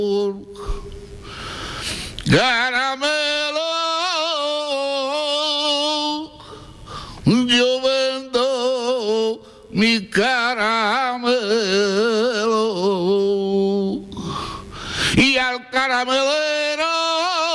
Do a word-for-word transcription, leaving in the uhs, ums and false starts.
Caramelo, yo vendo mi caramelo y al caramelero